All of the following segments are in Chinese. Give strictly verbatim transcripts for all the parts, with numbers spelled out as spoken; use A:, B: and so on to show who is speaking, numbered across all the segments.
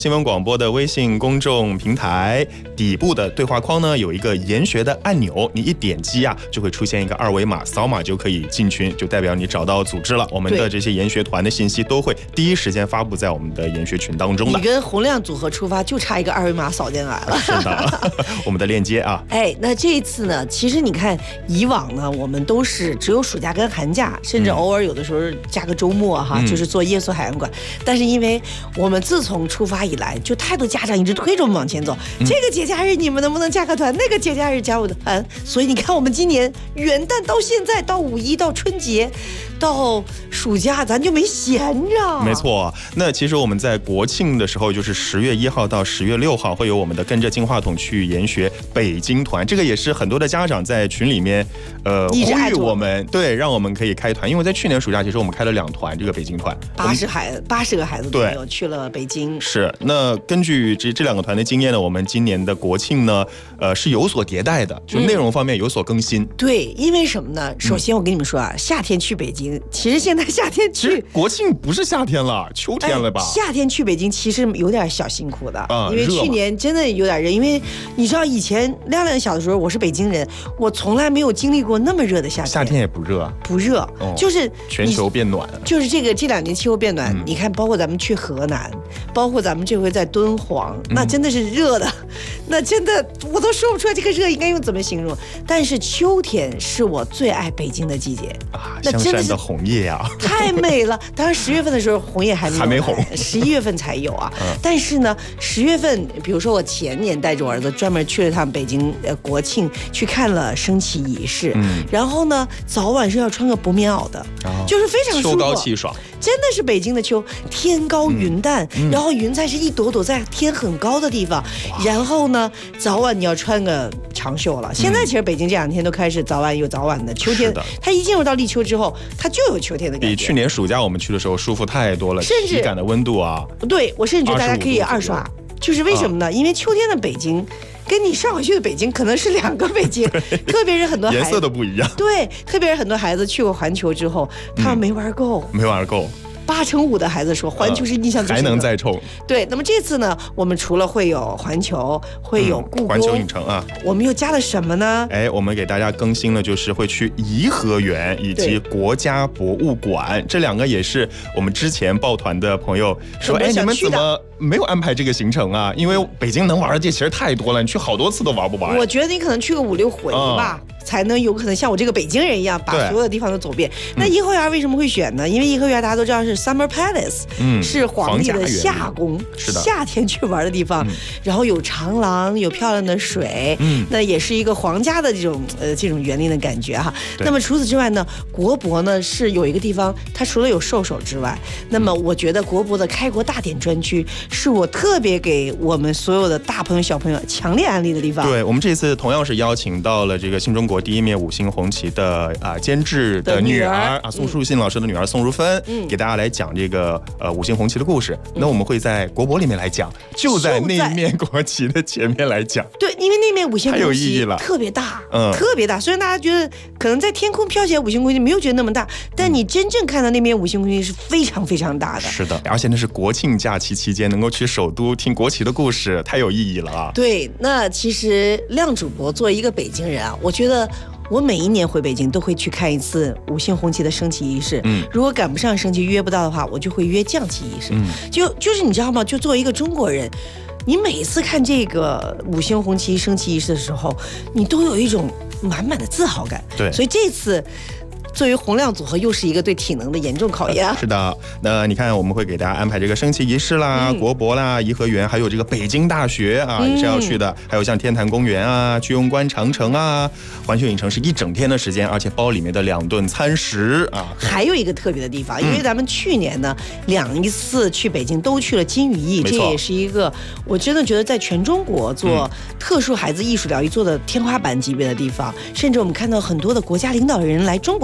A: 新闻广播的微信公众平台底部的对话框呢，有一个研学的按钮，你一点击啊，就会出现一个二维码，扫码就可以进群，就代表你找到组织了。我们的这些研学团的信息都会第一时间发布在我们的研学群当中的。
B: 你跟洪亮组合出发，就差一个二维码扫进来了。
A: 是的，我们的链接啊。
B: 哎，那这一次呢，其实你看，以往呢，我们都是只有暑假跟寒假，甚至偶尔有的时候加个周末哈，嗯、就是做夜宿海洋馆。但是因为我们自从出发以来，就太多家长一直推着我们往前走。嗯、这个节假日你们能不能加个团？那个节假日加我的团。所以你看，我们今年元旦到现在，到五一，到春节，到暑假，咱就没闲着。
A: 没错，那其实我们在国庆的时候，就是十月一号到十月六号，会有我们的跟着金话筒去研学北京团。这个也是很多的家长在群里面，呃，呼吁我们，对，让我们可以开团。因为在去年暑假，其实我们开了两团，这个北京团，
B: 八十孩子，八十个孩子都有去了北京。
A: 是，那根据这这两个团的经验呢，我们今年的国庆呢，呃，是有所迭代的，就内容方面有所更新。嗯、
B: 对，因为什么呢？首先我跟你们说啊，夏天去北京，其实现在夏天去，
A: 其实国庆不是夏天了，秋天了吧？
B: 哎、夏天去北京其实有点小辛苦的，啊、因为去年真的有点热。因为你知道以前亮亮小的时候，我是北京人，我从来没有经历过那么热的夏天。
A: 夏天也不热，
B: 不热，哦、就是
A: 全球变暖，
B: 就是这个这两年气候变暖。嗯、你看，包括咱们去河南，包括咱们这回在敦煌，嗯、那真的是热的，那真的我都说不出来这个热应该用怎么形容。但是秋天是我最爱北京的季节
A: 啊，那真的是红叶啊，
B: 太美了。当然十月份的时候红叶还没有
A: 还没红，
B: 十一月份才有啊。嗯、但是呢，十月份，比如说我前年带着我儿子专门去了趟北京，呃，国庆去看了升旗仪式，嗯、然后呢，早晚是要穿个薄棉袄的，哦、就是非常舒服，
A: 秋高气爽。
B: 真的是北京的秋，天高云淡，嗯、然后云彩是一朵朵在天很高的地方，然后呢，早晚你要穿个长袖了。现在其实北京这两天都开始早晚有早晚的，秋天它一进入到立秋之后，它就有秋天的感觉。
A: 比去年暑假我们去的时候舒服太多了，
B: 甚至
A: 体感的温度啊，
B: 对我甚至觉得大家可以二刷，就是为什么呢？啊、因为秋天的北京。跟你上回去的北京可能是两个北京，特别是很多孩子
A: 颜色都不一样。
B: 对，特别是很多孩子去过环球之后，他们没玩够，
A: 嗯、没玩够。
B: 八成五的孩子说环球是印象最深刻，
A: 还能再冲。
B: 对，那么这次呢，我们除了会有环球，会有故宫、嗯、
A: 环球影城啊，
B: 我们又加了什么呢？
A: 哎，我们给大家更新了，就是会去颐和园以及国家博物馆，这两个也是我们之前报团的朋友说，哎，你们怎么没有安排这个行程啊？因为北京能玩的地其实太多了，你去好多次都玩不完。
B: 我觉得你可能去个五六回吧。嗯才能有可能像我这个北京人一样把所有的地方都走遍。那颐和园为什么会选呢？因为颐和园大家都知道是 Summer Palace，嗯、是皇帝的夏宫，
A: 是的，
B: 夏天去玩的地方。嗯、然后有长廊，有漂亮的水，嗯、那也是一个皇家的这种呃这种园林的感觉哈。那么除此之外呢，国博呢是有一个地方，它除了有兽首之外，那么我觉得国博的开国大典专区是我特别给我们所有的大朋友小朋友强烈安利的地方。
A: 对，我们这次同样是邀请到了这个新中国第一面五星红旗的啊监制的女儿啊宋树信老师的女儿宋如芬，嗯、给大家来讲这个呃五星红旗的故事。嗯、那我们会在国博里面来讲，就在那面国旗的前面来讲。
B: 对，因为那面五星红旗
A: 了
B: 特别大，嗯，特别大。虽然大家觉得可能在天空飘起来五星红旗没有觉得那么大，但你真正看到那面五星红旗是非常非常大的。
A: 是的，而且那是国庆假期期间能够去首都听国旗的故事，太有意义了啊。
B: 对，那其实亮主播作为一个北京人啊，我觉得。我每一年回北京都会去看一次五星红旗的升旗仪式，嗯，如果赶不上升旗约不到的话，我就会约降旗仪式，嗯，就就是你知道吗？就作为一个中国人，你每一次看这个五星红旗升旗仪式的时候，你都有一种满满的自豪感，
A: 对，
B: 所以这次。作为洪亮组合，又是一个对体能的严重考验、啊。
A: 是的，那你看，我们会给大家安排这个升旗仪式啦、嗯、国博啦、颐和园，还有这个北京大学啊，也是要去的。嗯、还有像天坛公园啊、居庸关长城啊、环球影城，是一整天的时间，而且包里面的两顿餐食啊。
B: 还有一个特别的地方，因为咱们去年呢、嗯、两一次去北京都去了金羽翼，这也是一个我真的觉得在全中国做特殊孩子艺术疗愈做的天花板级别的地方，甚至我们看到很多的国家领导人来中国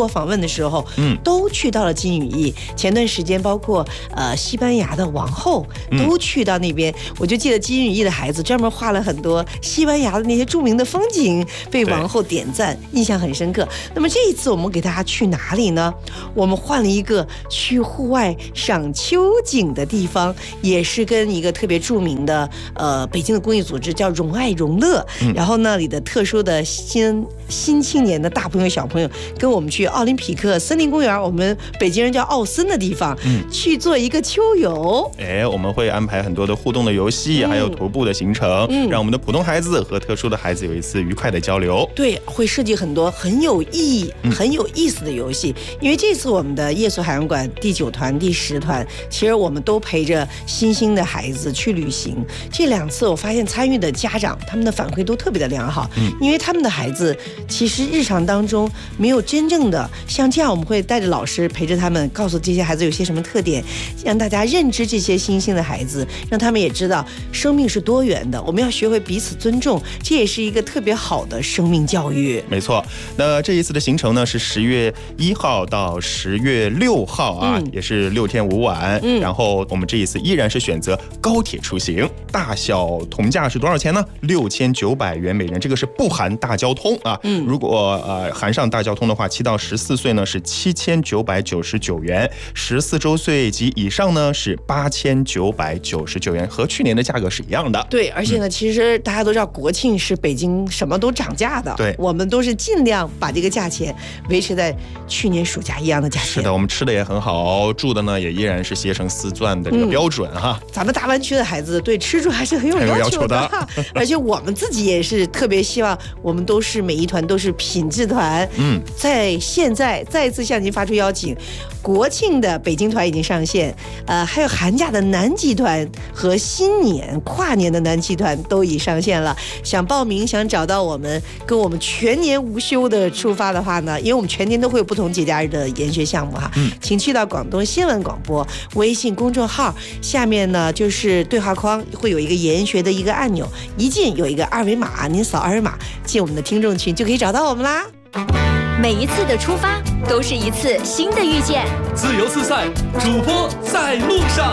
B: 国访问的时候，嗯，都去到了金羽翼。前段时间，包括呃西班牙的王后都去到那边，嗯、我就记得金羽翼的孩子专门画了很多西班牙的那些著名的风景，被王后点赞，印象很深刻。那么这一次我们给大家去哪里呢？我们换了一个去户外赏秋景的地方，也是跟一个特别著名的呃北京的公益组织叫荣爱荣乐，嗯、然后那里的特殊的新新青年的大朋友小朋友跟我们去奥林匹克森林公园，我们北京人叫奥森的地方，嗯、去做一个秋游。
A: 哎，我们会安排很多的互动的游戏，嗯、还有徒步的行程，嗯、让我们的普通孩子和特殊的孩子有一次愉快的交流。
B: 对，会设计很多很有意义、嗯、很有意思的游戏。因为这次我们的夜宿海洋馆第九团、第十团，其实我们都陪着新兴的孩子去旅行。这两次我发现参与的家长他们的反馈都特别的良好，嗯、因为他们的孩子其实日常当中没有真正的像这样，我们会带着老师陪着他们，告诉这些孩子有些什么特点，让大家认知这些新兴的孩子，让他们也知道生命是多元的，我们要学会彼此尊重，这也是一个特别好的生命教育。
A: 没错，那这一次的行程呢是十月一号到十月六号啊，嗯、也是六天五晚。嗯、然后我们这一次依然是选择高铁出行，大小同价是多少钱呢？六千九百元每人，这个是不含大交通啊。嗯、如果呃含上大交通的话，七到十四岁呢是七千九百九十九元，十四周岁及以上呢是八千九百九十九元，和去年的价格是一样的。
B: 对，而且呢，嗯、其实大家都知道国庆是北京什么都涨价的，
A: 对，
B: 我们都是尽量把这个价钱维持在去年暑假一样的价钱。
A: 是的，我们吃的也很好，住的呢也依然是携程丝钻的这个标准哈。
B: 嗯、咱们大湾区的孩子对吃住还是很有要求的，而且我们自己也是特别希望，我们都是每一团都是品质团。嗯，在现在再一次向您发出邀请，国庆的北京团已经上线，呃，还有寒假的南极团和新年跨年的南极团都已上线了。想报名，想找到我们，跟我们全年无休的出发的话呢，因为我们全年都会有不同节假日的研学项目哈，嗯、请去到广东新闻广播微信公众号，下面呢就是对话框会有一个研学的一个按钮，一进有一个二维码，您扫二维码进我们的听众群就可以找到我们啦。
C: 每一次的出发都是一次新的遇见，
D: 自由自在，主播在路上。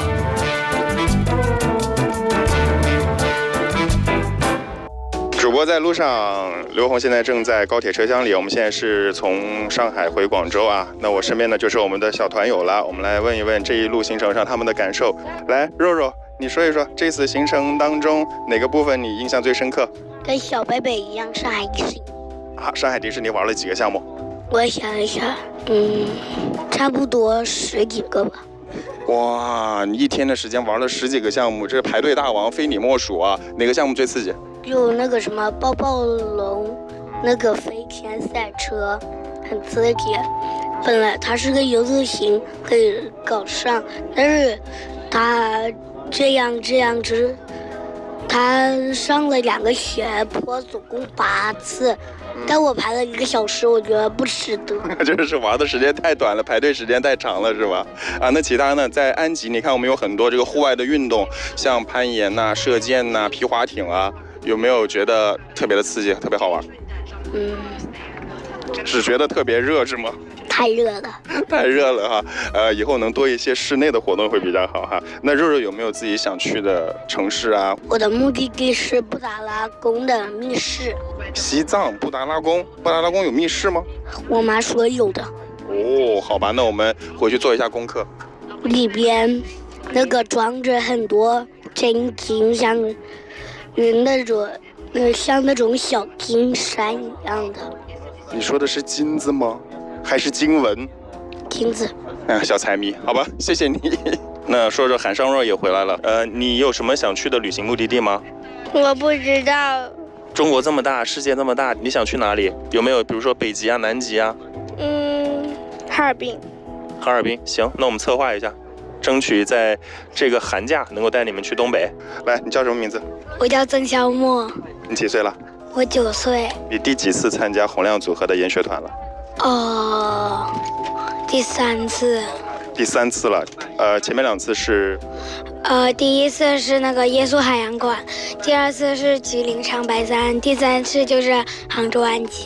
A: 主播在路上，刘红现在正在高铁车厢里。我们现在是从上海回广州啊。那我身边呢就是我们的小团友了，我们来问一问这一路行程上他们的感受。来，肉肉，你说一说这次行程当中哪个部分你印象最深刻？
E: 跟小北北一样，上海迪士尼。
A: 啊，上海迪士尼玩了几个项目？
E: 我想一下，嗯，差不多十几个吧。
A: 哇，你一天的时间玩了十几个项目，这排队大王非你莫属啊！哪个项目最刺激？
E: 就那个什么抱抱龙，那个飞天赛车，很刺激。本来它是个 U 字形，可以搞上，但是它这样这样子，它上了两个斜坡，总共八次。但我排了一个小时，我觉得不值得。
A: 就是玩的时间太短了，排队时间太长了，是吧？啊，那其他呢？在安吉，你看我们有很多这个户外的运动，像攀岩呐、啊、射箭呐、啊、皮划艇啊，有没有觉得特别的刺激、特别好玩？嗯，只觉得特别热是吗？
E: 太热了，
A: 太热了哈。呃，以后能多一些室内的活动会比较好哈。那肉肉有没有自己想去的城市啊？
E: 我的目的地是布达拉宫的密室。
A: 西藏布达拉宫，布达拉宫有密室吗？
E: 我妈说有的。
A: 哦，好吧，那我们回去做一下功课。
E: 里边那个装着很多真金，像那种呃像那种小金山一样的。
A: 你说的是金子吗？还是经文？
E: 金子。
A: 嗯，小财迷，好吧，谢谢你。那说说韩尚若也回来了，呃，你有什么想去的旅行目的地吗？
E: 我不知道。
A: 中国这么大，世界这么大，你想去哪里？有没有比如说北极啊、南极啊？
E: 嗯，哈尔滨。
A: 哈尔滨，行，那我们策划一下，争取在这个寒假能够带你们去东北。来，你叫什么名字？
E: 我叫曾小莫。
A: 你几岁了？
E: 我九岁。
A: 你第几次参加洪亮组合的研学团了？
E: 哦，第三次。
A: 第三次了，呃，前面两次是，
E: 呃，第一次是那个夜宿海洋馆，第二次是吉林长白山，第三次就是杭州安吉。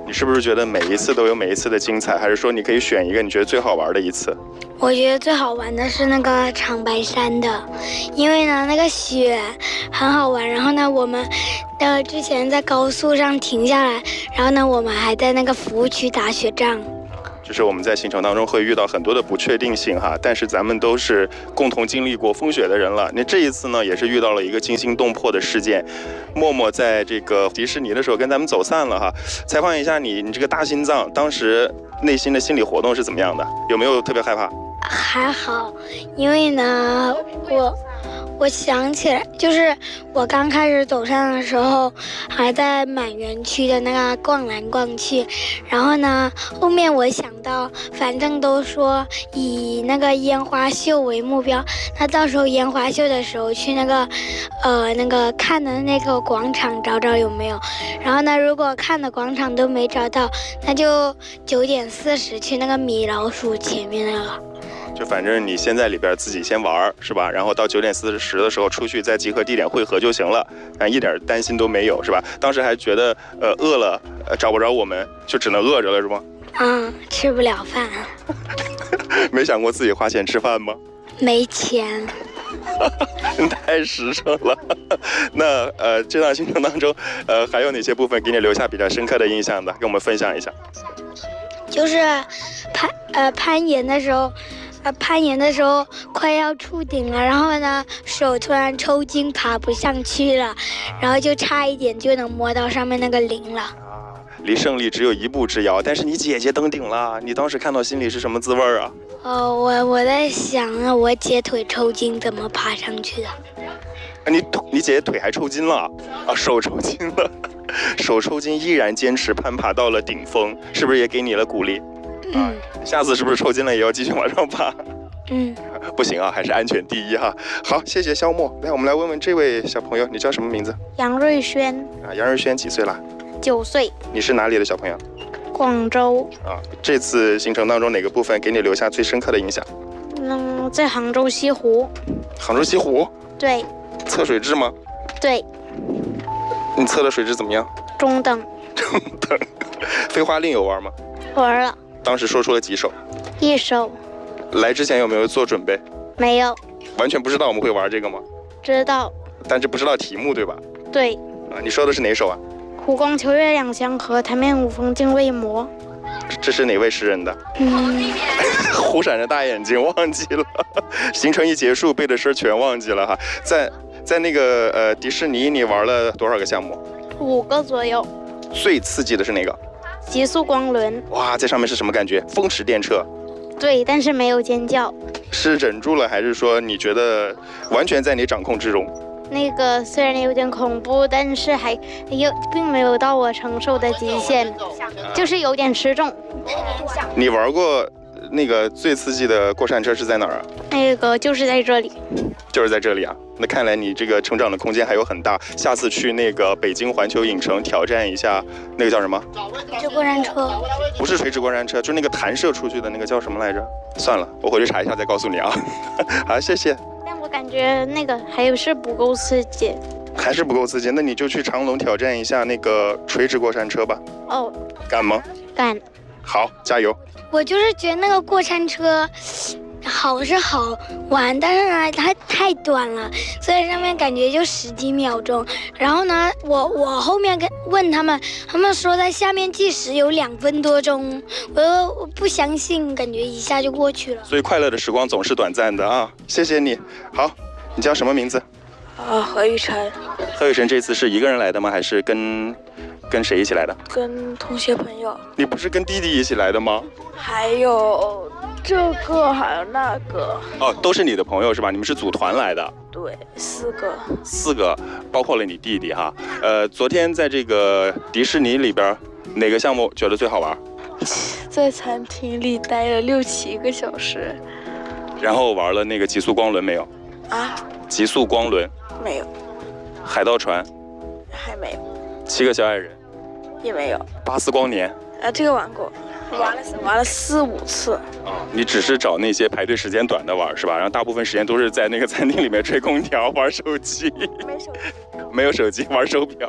A: 你是不是觉得每一次都有每一次的精彩，还是说你可以选一个你觉得最好玩的一次？
E: 我觉得最好玩的是那个长白山的，因为呢那个雪很好玩，然后呢我们呃之前在高速上停下来，然后呢我们还在那个服务区打雪仗。
A: 就是我们在行程当中会遇到很多的不确定性哈，但是咱们都是共同经历过风雪的人了。那这一次呢，也是遇到了一个惊心动魄的事件。默默在这个迪士尼的时候跟咱们走散了哈。采访一下你，你这个大心脏当时内心的心理活动是怎么样的？有没有特别害怕？
E: 还好，因为呢，我我想起来，就是我刚开始走上的时候，还在满园区的那个逛来逛去，然后呢，后面我想到，反正都说以那个烟花秀为目标，那到时候烟花秀的时候去那个，呃，那个看的那个广场找找有没有，然后呢，如果看的广场都没找到，那就九点四十去那个米老鼠前面那个。
A: 就反正你先在里边自己先玩是吧？然后到九点四十的时候出去，在集合地点汇合就行了，啊，一点担心都没有是吧？当时还觉得呃饿了，呃找不着我们，就只能饿着了是吗？
E: 嗯，吃不了饭。
A: 没想过自己花钱吃饭吗？
E: 没钱。
A: 太实诚了。那呃，这趟行程当中，呃，还有哪些部分给你留下比较深刻的印象的？跟我们分享一下。
E: 就是攀呃攀岩的时候。呃，攀岩的时候快要触顶了，然后呢，手突然抽筋，爬不上去了，然后就差一点就能摸到上面那个铃了。
A: 啊，离胜利只有一步之遥，但是你姐姐登顶了，你当时看到心里是什么滋味啊？
E: 哦，我我在想啊，我姐腿抽筋怎么爬上去的？
A: 啊，你你姐姐腿还抽筋了啊？手抽筋了，手抽筋依然坚持攀爬到了顶峰，是不是也给你了鼓励？
E: 嗯，
A: 下次是不是抽筋了也要继续往上爬？
E: 嗯，
A: 不行啊，还是安全第一哈。好，谢谢肖默。来，我们来问问这位小朋友，你叫什么名字？
F: 杨瑞轩。
A: 啊，杨瑞轩几岁了？
F: 九岁。
A: 你是哪里的小朋友？
F: 广州。
A: 啊，这次行程当中哪个部分给你留下最深刻的印象？
F: 嗯，在杭州西湖。
A: 杭州西湖？
F: 对。
A: 测水质吗？
F: 对。
A: 你测的水质怎么样？
F: 中等。
A: 中等。飞花令有玩吗？
F: 玩了。
A: 当时说出了几首？
F: 一首。
A: 来之前有没有做准备？
F: 没有。
A: 完全不知道我们会玩这个吗？
F: 知道。
A: 但是不知道题目对吧？
F: 对。
A: 啊，你说的是哪首啊？
F: 湖光秋月两相和，台面五峰尽未磨。
A: 这是哪位诗人的？
F: 嗯。
A: 忽闪着大眼睛，忘记了。行程一结束，背的诗全忘记了哈。在在那个呃迪士尼，你玩了多少个项目？
F: 五个左右。
A: 最刺激的是哪个？
F: 极速光轮。
A: 哇，在上面是什么感觉？风驰电掣。
F: 对，但是没有尖叫。
A: 是忍住了，还是说你觉得完全在你掌控之中？
F: 那个虽然有点恐怖，但是还有并没有到我承受的极限，就是有点失重。
A: 你玩过那个最刺激的过山车是在哪儿啊？
F: 那个就是在这里。
A: 就是在这里啊。那看来你这个成长的空间还有很大，下次去那个北京环球影城挑战一下，那个叫什么？
E: 垂直过山车。
A: 不是垂直过山车，就是那个弹射出去的那个叫什么来着？算了，我回去查一下再告诉你啊。好，谢谢。
F: 但我感觉那个还是不够刺激。
A: 还是不够刺激，那你就去长隆挑战一下那个垂直过山车吧。
F: 哦。
A: 敢吗？
F: 敢。
A: 好，加油。
E: 我就是觉得那个过山车好是好玩，但是呢它太短了，所以上面感觉就十几秒钟。然后呢我我后面跟问他们，他们说在下面计时有两分多钟，我我不相信，感觉一下就过去了。
A: 所以快乐的时光总是短暂的啊！谢谢你。好，你叫什么名字？
G: 啊，何雨辰。
A: 何雨辰这次是一个人来的吗？还是跟跟谁一起来的？
G: 跟同学朋友。
A: 你不是跟弟弟一起来的吗？
G: 还有这个，还有那个。
A: 哦，都是你的朋友是吧？你们是组团来的？
G: 对，四个。
A: 四个，包括了你弟弟哈。呃，昨天在这个迪士尼里边，哪个项目觉得最好玩？
G: 在餐厅里待了六七个小时。
A: 然后玩了那个极速光轮没有？
G: 啊？
A: 极速光轮？
G: 没有。
A: 海盗船？
G: 还没有。
A: 七个小矮人？
G: 也没有。
A: 巴斯光年？
G: 啊，这个玩过。玩了玩了四五次
A: 啊！你只是找那些排队时间短的玩是吧？然后大部分时间都是在那个餐厅里面吹空调、玩手机。
G: 没手机，
A: 没有手机，玩手表。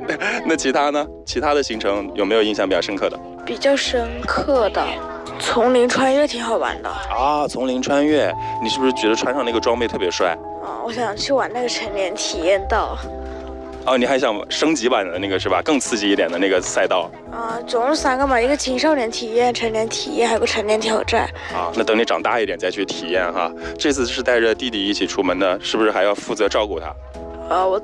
A: 那其他呢？其他的行程有没有印象比较深刻的？
G: 比较深刻的，丛林穿越挺好玩的。
A: 啊，丛林穿越，你是不是觉得穿上那个装备特别帅？
G: 啊，我想去玩那个成年体验道。
A: 哦，你还想升级版的那个是吧？更刺激一点的那个赛道。
G: 啊，总共三个嘛，一个青少年体验、成年体验，还有个成年挑战。
A: 啊，那等你长大一点再去体验哈。这次是带着弟弟一起出门的，是不是还要负责照顾他？
G: 呃，我